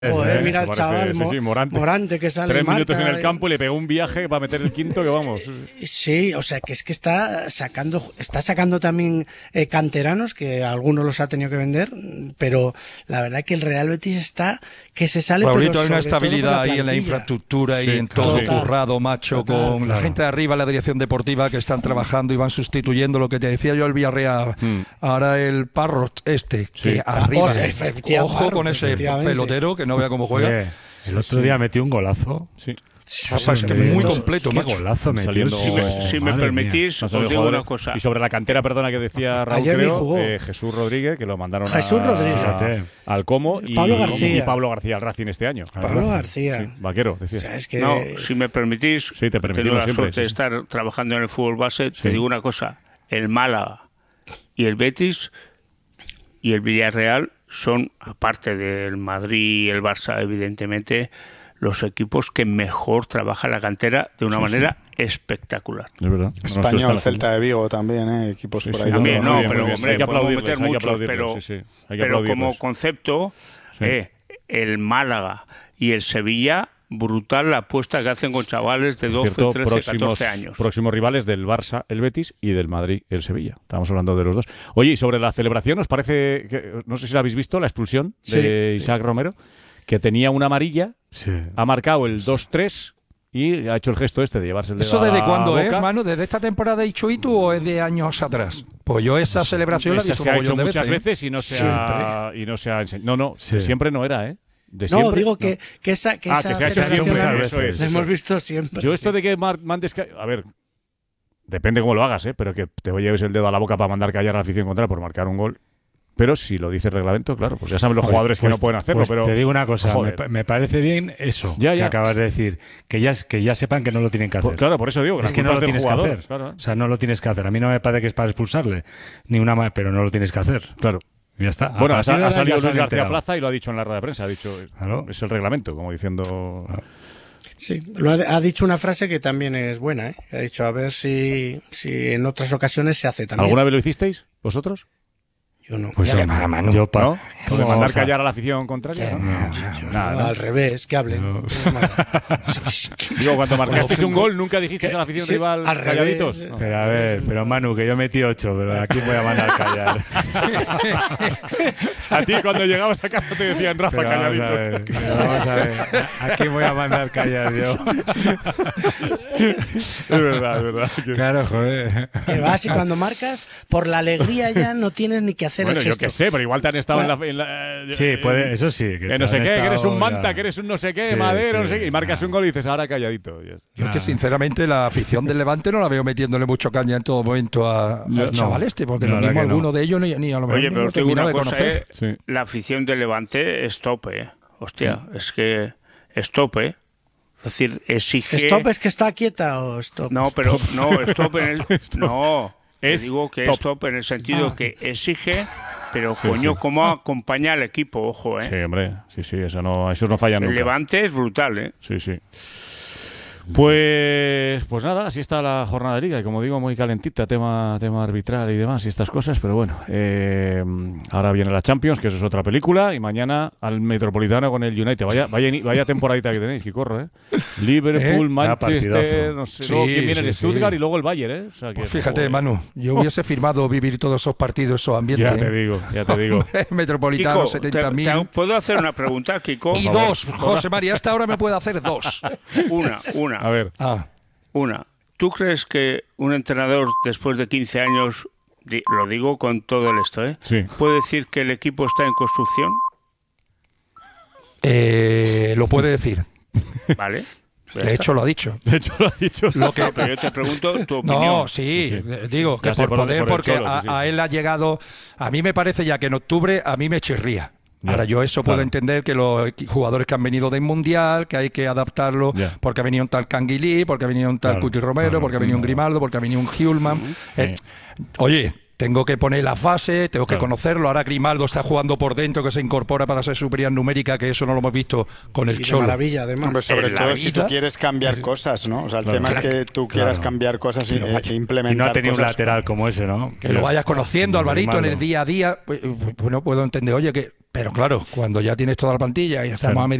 Joder, mira al chaval Morante, que sale 3 minutos en el campo y le pegó un viaje para meter el quinto que vamos. Sí, o sea, que es que está sacando también canteranos, que algunos los ha tenido que vender, pero la verdad que el Real Betis está que se sale. Raulito, hay una estabilidad ahí en la infraestructura y en todo currado, macho, con la gente de arriba, la dirección deportiva, que están trabajando y van sustituyendo lo que te decía yo el Villarreal. Ahora el Parrot que arriba, ojo con ese pelotero que no vea cómo juega. Oye, el otro día metió un golazo. Sí. Es que muy completo, qué golazo metió. Si me permitís, os digo una cosa. Y sobre la cantera, perdona, que decía Raúl, creo, Jesús Rodríguez, que lo mandaron al Como, y Pablo García al Racing este año. Pablo García. Sí, vaquero, decía. O sea, es que... No, si me permitís, tengo la suerte de estar trabajando en el fútbol base, te digo una cosa, el Málaga y el Betis y el Villarreal son, aparte del Madrid y el Barça, evidentemente, los equipos que mejor trabajan la cantera de una manera espectacular. Es verdad. Español, Celta de Vigo también, equipos por ahí. También, no, pero hombre, hay que aplaudirles, muchos, pero como concepto, el Málaga y el Sevilla, brutal la apuesta que hacen con chavales de 12, 13, 14 años. Próximos rivales del Barça, el Betis, y del Madrid, el Sevilla. Estamos hablando de los dos. Oye, y sobre la celebración, ¿os parece que, no sé si la habéis visto, la expulsión de Isaac Romero, que tenía una amarilla, ha marcado el 2-3 y ha hecho el gesto de llevarse el dedo. ¿Eso desde cuándo boca? es, mano? ¿Desde esta temporada de Ichuitu o es de años atrás? Pues yo esa celebración la he visto se ha hecho muchas veces y no se ha enseñado. No, siempre no era, ¿eh? No, digo que esa que se ha hecho siempre, muchas veces. La hemos visto siempre. Yo esto de que mandes... A ver, depende cómo lo hagas, pero que te lleves el dedo a la boca para mandar callar a la afición contraria por marcar un gol. Pero si lo dice el reglamento, claro, pues ya saben los jugadores que no pueden hacerlo. Pero te digo una cosa, me parece bien eso que acabas de decir, que ya sepan que no lo tienen que hacer. Pues claro, por eso digo, es que no lo tienes que hacer. Claro. O sea, no lo tienes que hacer. A mí no me parece que es para expulsarle, pero no lo tienes que hacer. Claro. Ya está. Bueno, ha salido Luis García Plaza y lo ha dicho en la rueda de prensa. Ha dicho, es el reglamento, como diciendo... Sí, ha dicho una frase que también es buena, ¿eh? Ha dicho, a ver si en otras ocasiones se hace también. ¿Alguna vez lo hicisteis, vosotros? Yo no. Pues ¿De mandar callar a la afición contraria? Nada. Al revés, que hablen. Digo, cuando marcasteis un gol, ¿nunca dijisteis a la afición rival calladitos? No. Pero a ver, Manu, que yo metí 8, pero aquí voy a mandar callar. A ti cuando llegabas a casa te decían, Rafa, calladito. Vamos a ver, aquí voy a mandar callar yo. Es verdad. Claro, joder. Que vas y cuando marcas, por la alegría ya no tienes ni que hacer el gesto. Yo qué sé, pero igual te han estado en la sí, puede, eso sí. Que no sé qué, que eres un manta, que eres un no sé qué, Madero, no sé qué, y marcas un gol y dices, ahora calladito. Yo es que sinceramente la afición del Levante no la veo metiéndole mucho caña en todo momento al chaval porque lo mismo alguno de ellos ni a lo mejor. Oye, pero tengo una cosa, sí. La afición del Levante es tope, Hostia, es que es tope, Es decir, exige... ¿Stop es que está quieta o stop? No, pero no, stop en el... No, te digo que es top en el sentido que exige... Pero coño, ¿cómo acompaña al equipo? Ojo, Sí, hombre, sí, eso no falla nunca. El Levante es brutal, Sí. Pues nada, así está la jornada de Liga y como digo, muy calentita, tema arbitral y demás y estas cosas, pero bueno, ahora viene la Champions, que eso es otra película, y mañana al Metropolitano con el United. Vaya temporadita que tenéis, que corro, Liverpool, Manchester, no sé, luego quién viene el Stuttgart y luego el Bayern, O sea, que, pues fíjate, Manu, yo hubiese firmado vivir todos esos partidos, esos ambientes. Ya te digo. Metropolitano, 70.000. ¿Puedo hacer una pregunta, Kiko? Y dos, José María, hasta ahora me puede hacer dos. Una. A ver. Una. ¿Tú crees que un entrenador después de 15 años, lo digo con todo el esto, puede decir que el equipo está en construcción? Lo puede decir. Vale. De hecho lo ha dicho. No, pero yo te pregunto tu opinión. No, sí. Digo que por poder, porque a él ha llegado... A mí me parece ya que en octubre a mí me chirría. Ahora yo eso puedo entender que los jugadores que han venido del Mundial, que hay que adaptarlo porque ha venido un tal Canguilí, porque ha venido un tal Cuti Romero, porque ha venido un Grimaldo, porque ha venido un Hjulman. Oye, tengo que poner las bases, tengo que conocerlo. Ahora Grimaldo está jugando por dentro, que se incorpora para ser superioridad numérica, que eso no lo hemos visto con el Cholo. Maravilla, además. Hombre, sobre todo si tú quieres cambiar cosas, ¿no? O sea, el tema es que tú quieras cambiar cosas y implementar. Y no ha tenido cosas un lateral como ese, ¿no? Que lo vayas conociendo, Alvarito, en el día a día. Bueno, puedo entender, oye, pero claro, cuando ya tienes toda la plantilla y estamos a